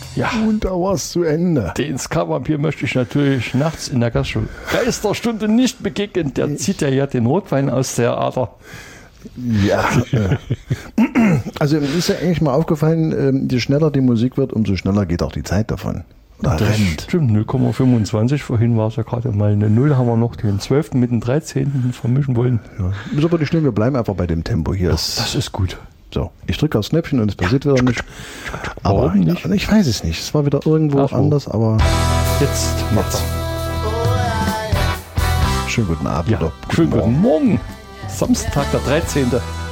Ja. Und da war es zu Ende. Den Ska-Vampir möchte ich natürlich nachts in der Geisterstunde nicht begegnen. Der zieht ja den Rotwein aus der Ader. Ja. Also mir ist ja eigentlich mal aufgefallen, je schneller die Musik wird, umso schneller geht auch die Zeit davon. Oder Das rennt. stimmt, 0,25. Vorhin war es ja gerade mal eine 0. Haben wir noch den 12. mit dem 13. vermischen wollen. Ja. Ist aber nicht schlimm, wir bleiben einfach bei dem Tempo hier. Das ist gut. So, ich drücke aufs Knöpfchen und es passiert wieder nicht. Aber Warum nicht? Ja, ich weiß es nicht. Es war wieder irgendwo Ach so. anders, aber Jetzt macht's. schönen guten Abend. Ja, oder schönen Morgen. guten Morgen. Samstag, der 13.